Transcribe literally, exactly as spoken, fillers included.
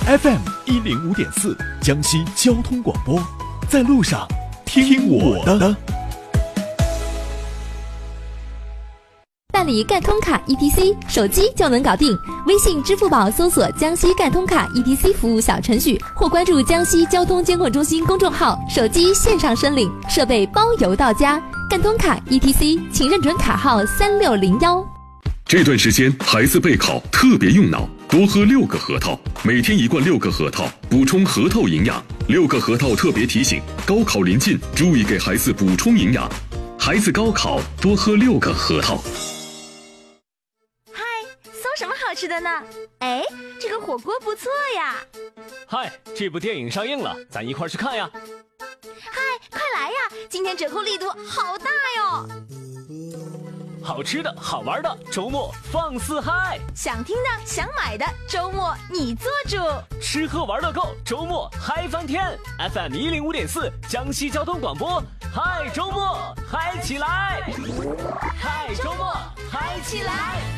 F M 一零五点四，江西交通广播，在路上听我的。 办理赣通卡 E T C， 手机就能搞定。微信、支付宝搜索江西赣通卡 E T C 服务小程序，或关注江西交通监管中心公众号，手机线上申领，设备包邮到家。赣通卡 E T C， 请认准卡号三六零一。 这段时间孩子备考特别用脑，多喝六个核桃，每天一罐六个核桃，补充核桃营养。六个核桃特别提醒：高考临近，注意给孩子补充营养。孩子高考多喝六个核桃。 嗨，搜什么好吃的呢？哎，这个火锅不错呀。 嗨，这部电影上映了，咱一块去看呀。 嗨，快来呀，今天折扣力度好大哟。 好吃的好玩的，周末放肆嗨！ 想听的想买的，周末你做主。 吃喝玩乐够，周末嗨翻天。 F M 一零五点四，江西交通广播，嗨周末嗨起来，嗨周末嗨起来。